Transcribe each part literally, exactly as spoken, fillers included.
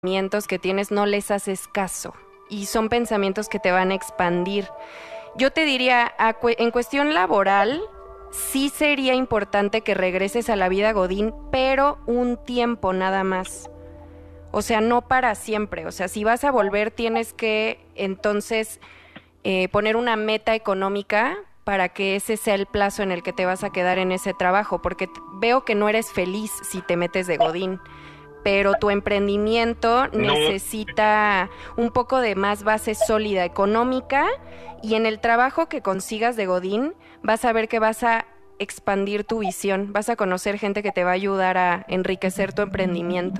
pensamientos que tienes no les haces caso y son pensamientos que te van a expandir. Yo te diría, a cu- en cuestión laboral, sí sería importante que regreses a la vida godín, pero un tiempo nada más. O sea, no para siempre. O sea, si vas a volver, tienes que entonces eh, poner una meta económica para que ese sea el plazo en el que te vas a quedar en ese trabajo, porque t- veo que no eres feliz si te metes de godín, pero tu emprendimiento No. necesita un poco de más base sólida económica, y en el trabajo que consigas de godín vas a ver que vas a expandir tu visión, vas a conocer gente que te va a ayudar a enriquecer tu emprendimiento.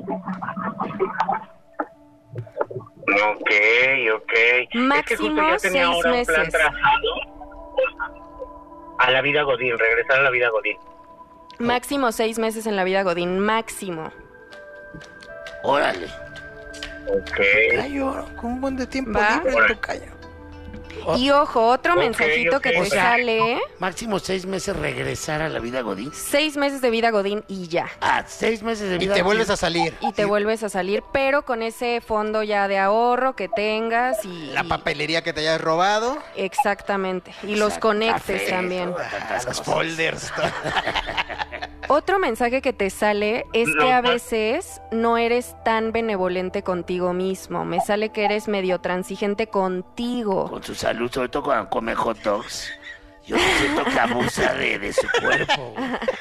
Ok, ok. Máximo es que justo ya tenía seis ahora un plan meses. trazado a la vida godín, regresar a la vida godín. Máximo seis meses en la vida godín, máximo. Órale. Ok. Tocayo, con un buen de tiempo ¿Va? libre, Órale. tocayo. Y ojo, otro Ok, mensajito ok. que te O sea, sale, Máximo seis meses regresar a la vida godín. seis meses de vida godín y ya. Ah, seis meses de Y vida te vuelves godín. a salir. Y te vuelves a salir, pero con ese fondo ya de ahorro que tengas y... La y- papelería que te hayas robado. Exactamente. Y los Exacto, conectes café, también. todo, tantas Los cosas. folders. Otro mensaje que te sale es Lo que a más- veces no eres tan benevolente contigo mismo. Me sale que eres medio transigente contigo. Con su salud, sobre todo cuando come hot dogs. Yo siento que abusa de, de su cuerpo.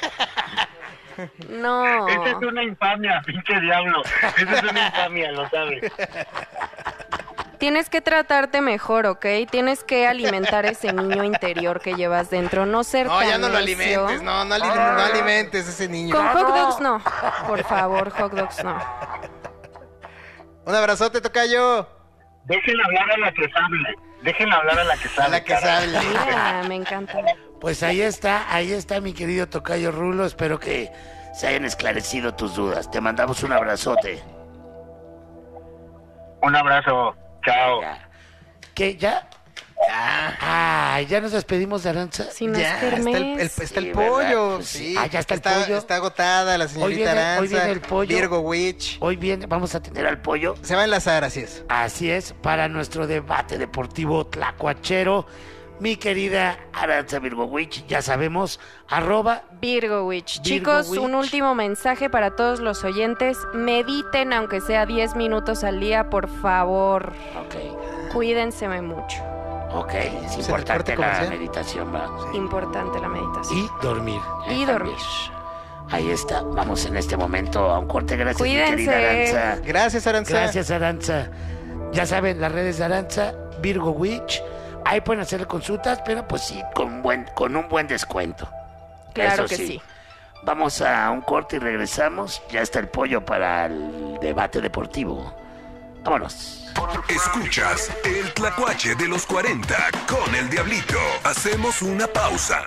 No. Esa es una infamia, pinche diablo. Esa es una infamia, lo sabes. Tienes que tratarte mejor, ¿ok? Tienes que alimentar ese niño interior que llevas dentro. No ser No, tan ya no lo necio. alimentes. No, no, ali- no alimentes ese niño. Con hot dogs no. Por favor, hot dogs no. Un abrazote, tocayo. Déjenla hablar a la que sabe. Déjenla hablar a la que sabe. A la que cara. sabe. Mira, me encanta. Pues ahí está, ahí está mi querido tocayo Rulo. Espero que se hayan esclarecido tus dudas. Te mandamos un abrazote. Un abrazo. Chao. Ya. ¿Qué? ¿Ya? Ya. Ah, ya nos despedimos de Aranza. Si no Ya, es está el, el- kermés. está el Sí, pollo. ¿verdad? Pues Sí. ah, ya está el está, pollo. está agotada la señorita Hoy viene- Aranza. hoy viene el pollo. Virgo Witch. Hoy bien, vamos a tener al pollo. Se va a enlazar, así es. Así es, para nuestro debate deportivo tlacuachero. Mi querida Aranza Virgowich, ya sabemos, arroba Virgo Witch. Virgo Chicos, Witch. un último mensaje para todos los oyentes. Mediten, aunque sea diez minutos al día, por favor. Ok, Cuídense mucho. ok, es el importante corte la comercial. meditación, ¿va? Importante la meditación. Y dormir. eh, Y también. dormir. Ahí está, vamos en este momento a un corte. Gracias, mi Cuídense. querida Aranza. Gracias, Aranza. Gracias, Aranza. Ya saben, las redes de Aranza, Virgo Witch. Ahí pueden hacer consultas, pero pues sí, con un buen, con un buen descuento. Claro Eso que sí. Vamos a un corte y regresamos. Ya está el pollo para el debate deportivo. Vámonos. Escuchas el tlacuache de los cuarenta con el Diablito. Hacemos una pausa.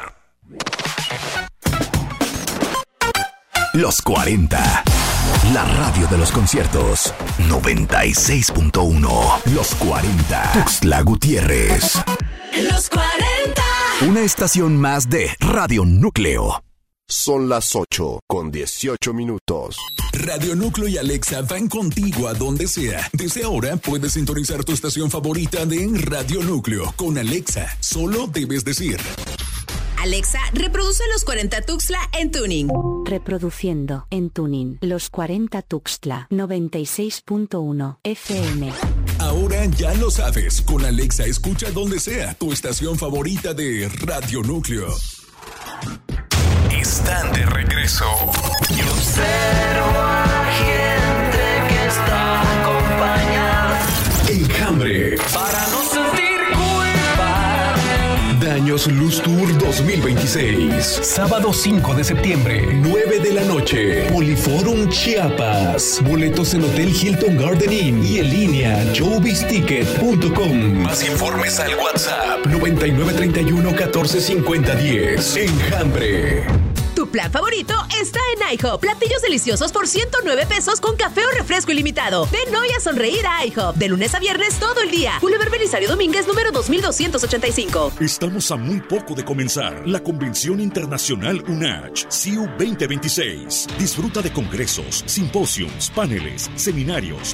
Los cuarenta. La radio de los conciertos. noventa y seis punto uno. Los cuarenta. Tuxtla Gutiérrez. Los cuarenta. Una estación más de Radio Núcleo. Son las ocho con dieciocho minutos. Radio Núcleo y Alexa van contigo a donde sea. Desde ahora puedes sintonizar tu estación favorita de Radio Núcleo. Con Alexa, solo debes decir: Alexa, reproduce los cuarenta Tuxtla en tuning. Reproduciendo en tuning Los cuarenta Tuxtla noventa y seis punto uno F M. ahora ya lo sabes. Con Alexa escucha donde sea tu estación favorita de Radio Núcleo. Están de regreso. Y observo a gente que está acompañada Enjambre. para no sentir culpa. Daños Luz Tour dos mil veintiséis. Sábado cinco de septiembre, nueve de la noche. Poliforum Chiapas. Boletos en Hotel Hilton Garden Inn y en línea showbiz ticket punto com. Más informes al WhatsApp noventa y nueve treinta y uno catorce cincuenta diez. Enjambre. Tu plan favorito está en IHOP. Platillos deliciosos por ciento nueve pesos con café o refresco ilimitado. Ven hoy a sonreír a IHOP. De lunes a viernes todo el día. Boulevard Belisario Domínguez, número dos mil doscientos ochenta y cinco. Estamos a muy poco de comenzar la Convención Internacional UNACH C I U veinte veintiséis. Disfruta de congresos, simposios, paneles, seminarios,